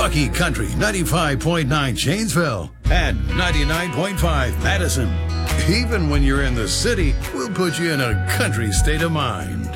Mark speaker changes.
Speaker 1: Bucky Country 95.9 Janesville and 99.5 Madison. Even when you're in the city, we'll put you in a country state of mind.